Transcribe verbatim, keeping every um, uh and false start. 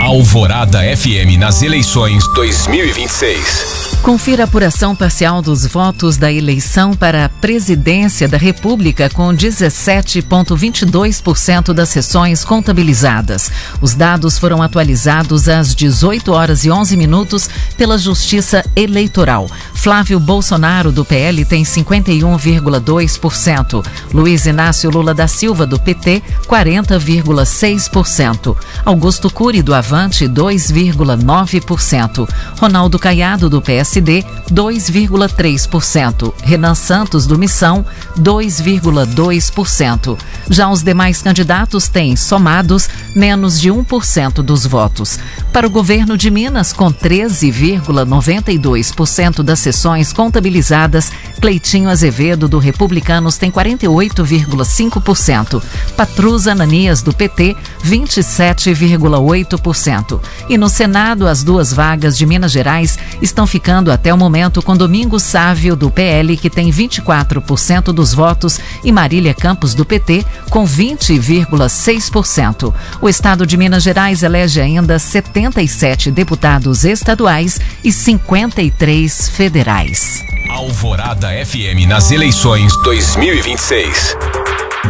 Alvorada F M nas eleições dois mil e vinte e seis. Confira a apuração parcial dos votos da eleição para a presidência da República com dezessete vírgula vinte e dois por cento das sessões contabilizadas. Os dados foram atualizados às dezoito horas e onze minutos pela Justiça Eleitoral. Flávio Bolsonaro, do P L, tem cinquenta e um vírgula dois por cento. Luiz Inácio Lula da Silva, do P T, quarenta vírgula seis por cento. Augusto Cury, do Avante, dois vírgula nove por cento. Ronaldo Caiado, do P S D, dois vírgula três por cento. Renan Santos, do Missão, dois vírgula dois por cento. Já os demais candidatos têm, somados, menos de um por cento dos votos. Para o governo de Minas, com treze vírgula noventa e dois por cento das sessões contabilizadas, Cleitinho Azevedo, do Republicanos, tem quarenta e oito vírgula cinco por cento. Patrus Ananias, do P T, vinte e sete vírgula oito por cento. E no Senado, as duas vagas de Minas Gerais estão ficando até o momento com Domingos Sávio, do P L, que tem vinte e quatro por cento dos votos, e Marília Campos, do P T, com vinte vírgula seis por cento. O estado de Minas Gerais elege ainda setenta e sete deputados estaduais e cinquenta e três federais. Alvorada F M nas eleições dois mil e vinte e seis.